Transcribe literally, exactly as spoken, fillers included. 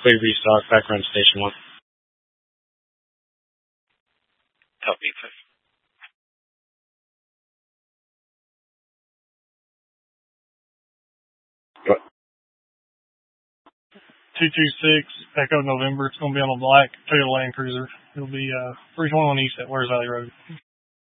quick restart, back around station one. Copy. What? two two six, Echo November. It's going to be on a black Toyota Land Cruiser. It'll be uh, three twenty-one East at Wares Valley Road.